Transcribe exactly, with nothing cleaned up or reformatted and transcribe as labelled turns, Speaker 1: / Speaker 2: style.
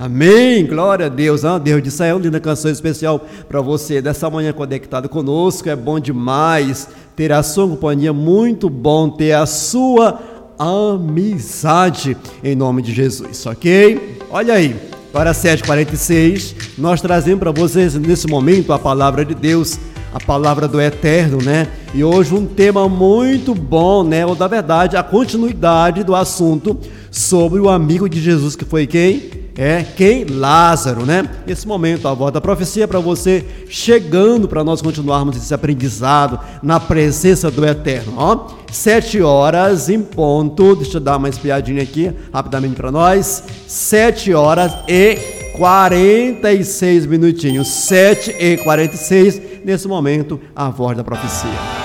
Speaker 1: Amém, glória a Deus. Ah, Deus de Israel, linda canção especial para você dessa manhã conectado conosco. É bom demais ter a sua companhia, muito bom ter a sua amizade, em nome de Jesus, ok? Olha aí, agora sete e quarenta e seis, nós trazemos para vocês nesse momento a palavra de Deus, a palavra do Eterno, né? E hoje um tema muito bom, né? Ou, na verdade, a continuidade do assunto sobre o amigo de Jesus, que foi quem? É quem? Lázaro, né? Nesse momento, a voz da profecia para você, chegando para nós continuarmos esse aprendizado na presença do Eterno, ó. Sete horas em ponto, deixa eu dar uma espiadinha aqui, rapidamente para nós. Sete horas e quarenta e seis minutinhos, sete e quarenta e seis, nesse momento, a voz da profecia.